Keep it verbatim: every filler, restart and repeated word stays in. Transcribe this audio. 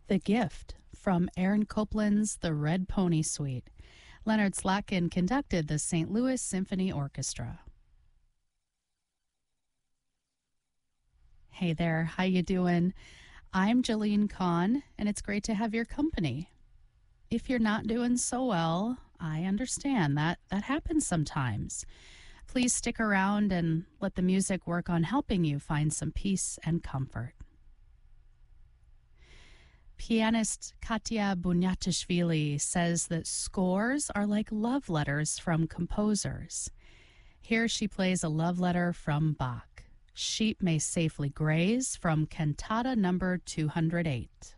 The Gift from Aaron Copland's The Red Pony Suite. Leonard Slatkin conducted the Saint Louis Symphony Orchestra. Hey there, how you doing? I'm Jillian Kahn, and it's great to have your company. If you're not doing so well, I understand that that happens sometimes. Please stick around and let the music work on helping you find some peace and comfort. Pianist Katya Bunyatishvili says that scores are like love letters from composers. Here she plays a love letter from Bach. Sheep may safely graze from Cantata number two hundred eight.